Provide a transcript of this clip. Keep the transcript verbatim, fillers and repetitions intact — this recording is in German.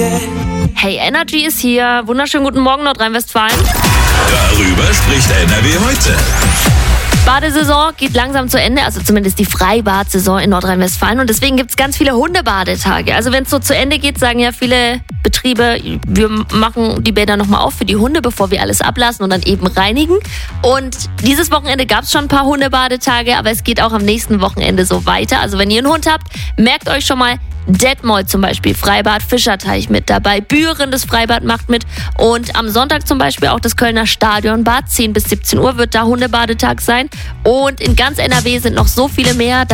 Hey, Energy ist hier. Wunderschönen guten Morgen, Nordrhein-Westfalen. Darüber spricht N R W heute. Badesaison geht langsam zu Ende, also zumindest die Freibad-Saison in Nordrhein-Westfalen. Und deswegen gibt es ganz viele Hundebadetage. Also wenn es so zu Ende geht, sagen ja viele Betriebe, wir machen die Bäder nochmal auf für die Hunde, bevor wir alles ablassen und dann eben reinigen. Und dieses Wochenende gab es schon ein paar Hundebadetage, aber es geht auch am nächsten Wochenende so weiter. Also wenn ihr einen Hund habt, merkt euch schon mal, Detmold zum Beispiel, Freibad Fischerteich mit dabei, Büren, das Freibad macht mit und am Sonntag zum Beispiel auch das Kölner Stadionbad, zehn bis siebzehn Uhr wird da Hundebadetag sein und in ganz N R W sind noch so viele mehr.